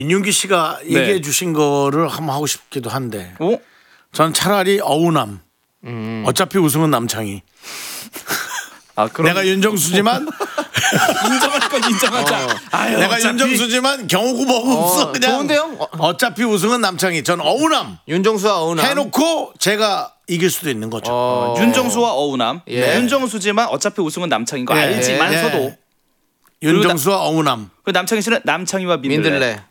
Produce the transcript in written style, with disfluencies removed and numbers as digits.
민윤기 씨가 네. 얘기해 주신 거를 한번 하고 싶기도 한데 어? 전 차라리 어우남. 어차피 우승은 남창이. 아, 그럼 내가 윤정수지만 인정할 건 인정하자. 아유, 내가 어차피 윤정수지만 경호구 뭐고 없어. 그냥 좋은데요? 어차피 우승은 남창이. 전 어우남 윤정수와 어우남 해놓고 제가 이길 수도 있는 거죠. 윤정수와 어우남. 예. 윤정수지만 어차피 우승은 남창인 거 예. 알지만서도 윤정수와 어우남. 그 남창희 씨는 남창희와 민들레. 민들레.